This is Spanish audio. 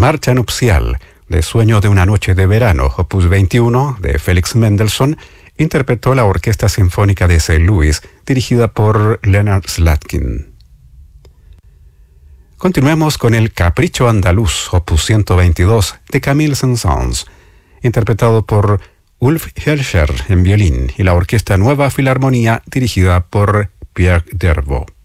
Marcha nupcial de Sueño de una noche de verano, opus 21, de Felix Mendelssohn, interpretó la Orquesta Sinfónica de St. Louis, dirigida por Leonard Slatkin. Continuemos con el Capricho Andaluz, opus 122, de Camille Saint-Saëns, interpretado por Ulf Hirscher en violín y la Orquesta Nueva Filarmonía, dirigida por Pierre Dervaux.